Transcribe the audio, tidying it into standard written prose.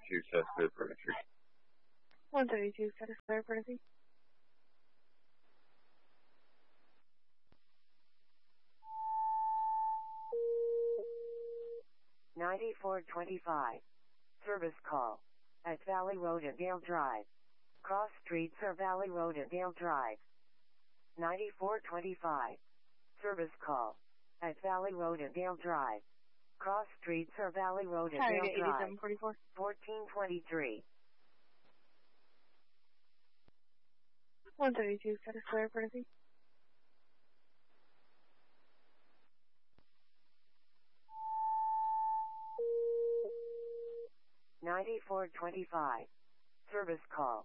132 Cessna Furniture. 132 Satisfier Furniture. $94.25. Service call. At Valley Road and Dale Drive. Cross streets are Valley Road and Dale Drive. $94.25. Service call. At Valley Road and Dale Drive. Cross streets are Valley Road and Dale Drive. 8744. 1423. 132 Satisfier Furniture. $94.25. Service call.